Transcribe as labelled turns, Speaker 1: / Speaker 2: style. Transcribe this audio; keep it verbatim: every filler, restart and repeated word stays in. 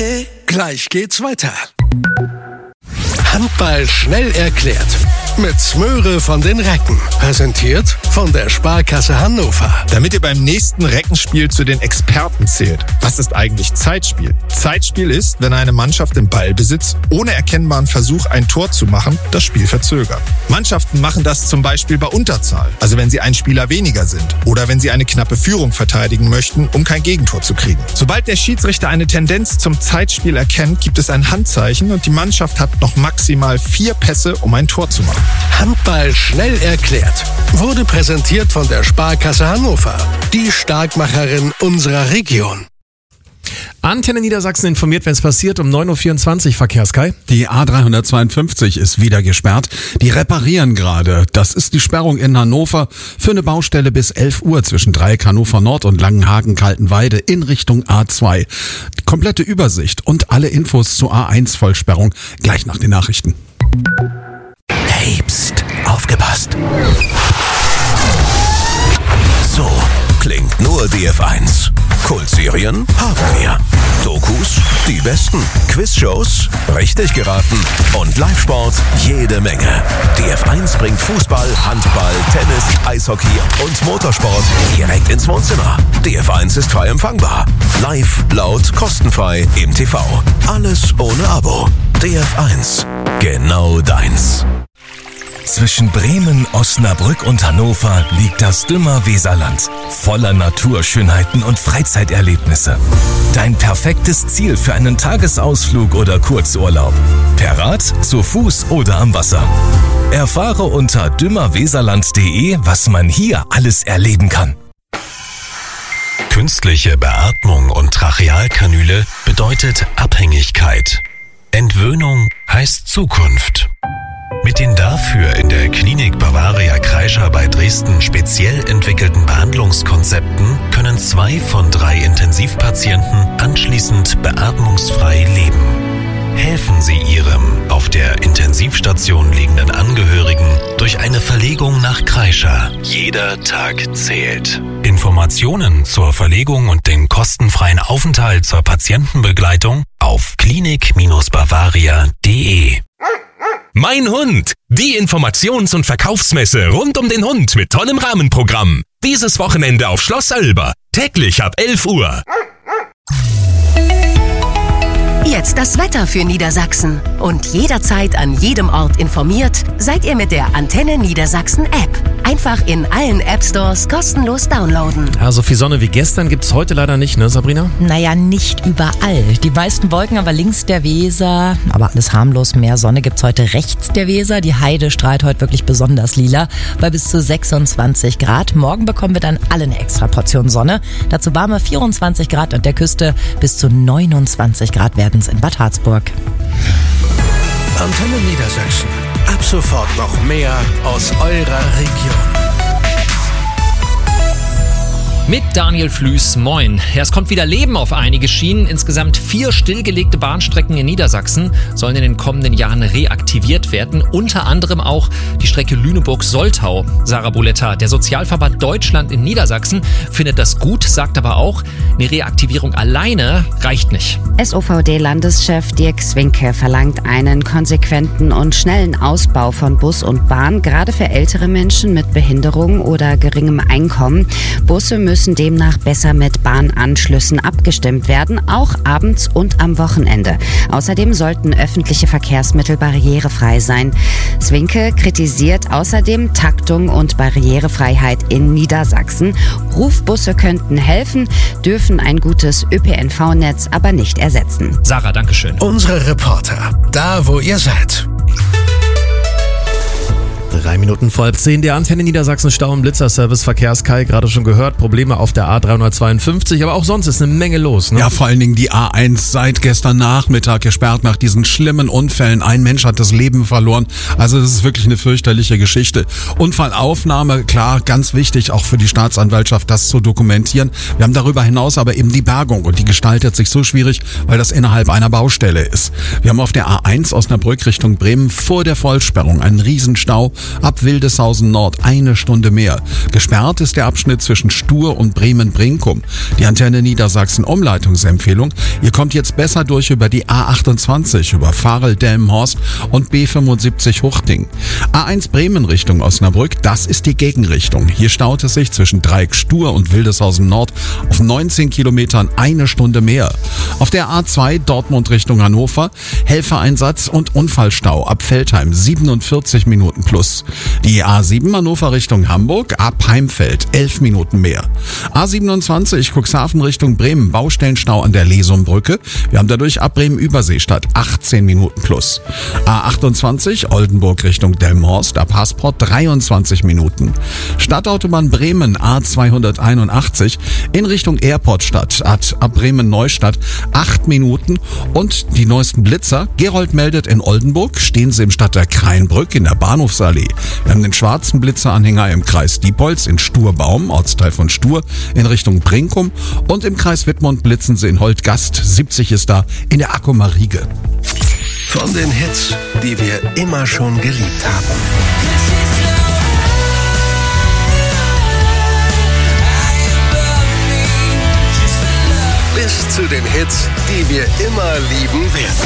Speaker 1: Gleich geht's weiter. Handball schnell erklärt. Mit Smöre von den Recken. Präsentiert von der Sparkasse Hannover.
Speaker 2: Damit ihr beim nächsten Reckenspiel zu den Experten zählt. Was ist eigentlich Zeitspiel? Zeitspiel ist, wenn eine Mannschaft im Ballbesitz ohne erkennbaren Versuch, ein Tor zu machen, das Spiel verzögert. Mannschaften machen das zum Beispiel bei Unterzahl, also wenn sie einen Spieler weniger sind oder wenn sie eine knappe Führung verteidigen möchten, um kein Gegentor zu kriegen. Sobald der Schiedsrichter eine Tendenz zum Zeitspiel erkennt, gibt es ein Handzeichen und die Mannschaft hat noch maximal vier Pässe, um ein Tor zu machen.
Speaker 1: Handball schnell erklärt. Wurde präsentiert von der Sparkasse Hannover. Die Starkmacherin unserer Region.
Speaker 3: Antenne Niedersachsen informiert, wenn es passiert, um neun Uhr vierundzwanzig, Verkehrskai.
Speaker 4: Die A dreihundertzweiundfünfzig ist wieder gesperrt. Die reparieren gerade. Das ist die Sperrung in Hannover für eine Baustelle bis elf Uhr zwischen Dreieck Hannover Nord und Langenhagen-Kaltenweide in Richtung A zwei. Die komplette Übersicht und alle Infos zur A eins Vollsperrung gleich nach den Nachrichten.
Speaker 5: Hey, pst, aufgepasst. So klingt nur D F eins. Kultserien haben wir. Dokus, die besten. Quizshows, richtig geraten. Und Live-Sport, jede Menge. D F eins bringt Fußball, Handball, Tennis, Eishockey und Motorsport direkt ins Wohnzimmer. D F eins ist frei empfangbar. Live, laut, kostenfrei im T V. Alles ohne Abo. D F eins. Genau deins. Zwischen Bremen, Osnabrück und Hannover liegt das Dümmer-Weserland. Voller Naturschönheiten und Freizeiterlebnisse. Dein perfektes Ziel für einen Tagesausflug oder Kurzurlaub. Per Rad, zu Fuß oder am Wasser. Erfahre unter dümmerweserland punkt de, was man hier alles erleben kann. Künstliche Beatmung und Trachealkanüle bedeutet Abhängigkeit. Entwöhnung heißt Zukunft. Mit den dafür in der Klinik Bavaria Kreischer bei Dresden speziell entwickelten Behandlungskonzepten können zwei von drei Intensivpatienten anschließend beatmungsfrei leben. Helfen Sie Ihrem auf der Intensivstation liegenden Angehörigen durch eine Verlegung nach Kreischer. Jeder Tag zählt. Informationen zur Verlegung und den kostenfreien Aufenthalt zur Patientenbegleitung auf klinik Bavaria punkt de. Mein Hund, die Informations- und Verkaufsmesse rund um den Hund mit tollem Rahmenprogramm. Dieses Wochenende auf Schloss Oelber, täglich ab elf Uhr.
Speaker 6: Jetzt das Wetter für Niedersachsen. Und jederzeit an jedem Ort informiert, seid ihr mit der Antenne Niedersachsen App. Einfach in allen App-Stores kostenlos downloaden.
Speaker 3: Ja, so viel Sonne wie gestern gibt's heute leider nicht, ne Sabrina?
Speaker 7: Naja, nicht überall. Die meisten Wolken aber links der Weser. Aber alles harmlos. Mehr Sonne gibt's heute rechts der Weser. Die Heide strahlt heute wirklich besonders lila bei bis zu sechsundzwanzig Grad. Morgen bekommen wir dann alle eine extra Portion Sonne. Dazu warme vierundzwanzig Grad an der Küste. Bis zu neunundzwanzig Grad werden es in Bad Harzburg.
Speaker 1: Antenne Niedersachsen. Ab sofort noch mehr aus eurer Region.
Speaker 8: Mit Daniel Flüß, moin. Ja, es kommt wieder Leben auf einige Schienen. Insgesamt vier stillgelegte Bahnstrecken in Niedersachsen sollen in den kommenden Jahren reaktiviert werden. Unter anderem auch die Strecke Lüneburg-Soltau. Sarah Boletta, der Sozialverband Deutschland in Niedersachsen, findet das gut, sagt aber auch, eine Reaktivierung alleine reicht nicht.
Speaker 9: S O V D-Landeschef Dirk Swinke verlangt einen konsequenten und schnellen Ausbau von Bus und Bahn, gerade für ältere Menschen mit Behinderung oder geringem Einkommen. Busse müssen demnach besser mit Bahnanschlüssen abgestimmt werden, auch abends und am Wochenende. Außerdem sollten öffentliche Verkehrsmittel barrierefrei sein. Swinke kritisiert außerdem Taktung und Barrierefreiheit in Niedersachsen. Rufbusse könnten helfen, dürfen ein gutes Ö P N V-Netz aber nicht ersetzen.
Speaker 8: Sarah, dankeschön.
Speaker 1: Unsere Reporter, da wo ihr seid.
Speaker 3: Drei Minuten vor halb zehn, der Antenne Niedersachsen Stau- und Blitzerservice Verkehrskai, gerade schon gehört, Probleme auf der A dreihundertzweiundfünfzig, aber auch sonst ist eine Menge los, ne?
Speaker 4: Ja, vor allen Dingen die A eins seit gestern Nachmittag gesperrt nach diesen schlimmen Unfällen. Ein Mensch hat das Leben verloren. Also das ist wirklich eine fürchterliche Geschichte. Unfallaufnahme, klar, ganz wichtig, auch für die Staatsanwaltschaft, das zu dokumentieren. Wir haben darüber hinaus aber eben die Bergung und die gestaltet sich so schwierig, weil das innerhalb einer Baustelle ist. Wir haben auf der A eins Osnabrück Richtung Bremen vor der Vollsperrung einen Riesenstau. ab Wildeshausen Nord eine Stunde mehr. Gesperrt ist der Abschnitt zwischen Stur und Bremen-Brinkum. Die Antenne Niedersachsen Umleitungsempfehlung: Ihr kommt jetzt besser durch über die A achtundzwanzig, über Varel-Delmenhorst und B fünfundsiebzig Huchting. A eins Bremen Richtung Osnabrück, das ist die Gegenrichtung. Hier staut es sich zwischen Dreieck Stur und Wildeshausen Nord auf neunzehn Kilometern eine Stunde mehr. Auf der A zwei Dortmund Richtung Hannover, Helfereinsatz und Unfallstau ab Veltheim siebenundvierzig Minuten plus. Die A sieben Hannover Richtung Hamburg ab Heimfeld elf Minuten mehr. A siebenundzwanzig Cuxhaven Richtung Bremen, Baustellenstau an der Lesumbrücke. Wir haben dadurch ab Bremen Überseestadt achtzehn Minuten plus. A achtundzwanzig Oldenburg Richtung Delmenhorst ab Hasport dreiundzwanzig Minuten. Stadtautobahn Bremen A zweihunderteinundachtzig in Richtung Airportstadt ab Bremen Neustadt acht Minuten. Und die neuesten Blitzer: Gerold meldet, in Oldenburg stehen sie im Stadtteil Kreinbrück in der Bahnhofsallee. Wir haben den schwarzen Blitzeranhänger im Kreis Diepholz in Sturbaum, Ortsteil von Stur, in Richtung Brinkum, und im Kreis Wittmund blitzen sie in Holtgast, siebzig ist da, in der Akkumer Riege.
Speaker 1: Von den Hits, die wir immer schon geliebt haben. Bis zu den Hits, die wir immer lieben werden.